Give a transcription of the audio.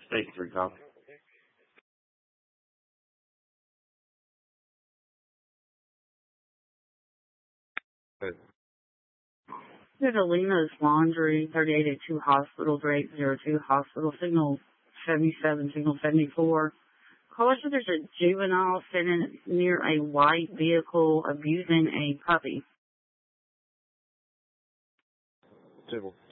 State 3 copy. Good. Vitalima's Laundry, 3882 Hospital, Drake 02 Hospital, signal 77, signal 74. Caller said there's a juvenile sitting near a white vehicle abusing a puppy. Civil.